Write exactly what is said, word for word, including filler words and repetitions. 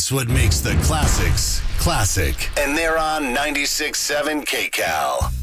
That's what makes the classics classic. And they're on ninety-six point seven K Cal.